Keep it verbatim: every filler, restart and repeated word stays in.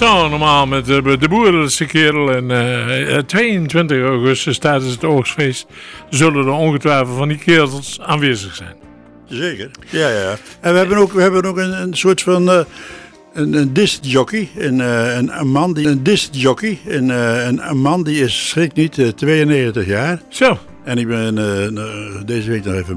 Zo, normaal met de, de boerense kerel. En uh, tweeëntwintig augustus tijdens het oogstfeest zullen er ongetwijfeld van die kerels aanwezig zijn. Zeker, ja, ja. En we hebben ook, we hebben ook een, een soort van uh, een, een discjockey. Een, uh, een, een man die een discjockey. Een, uh, een, een man die is, schrik niet, uh, tweeënnegentig jaar. Zo. En ik ben uh, deze week nog even